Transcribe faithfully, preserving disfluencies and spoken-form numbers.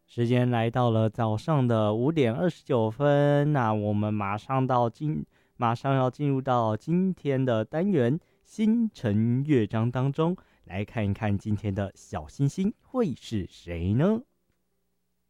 时间来到了早上的五点二十九分，那我们马上到今，马上要进入到今天的单元星辰乐章当中，来看一看今天的小星星会是谁呢？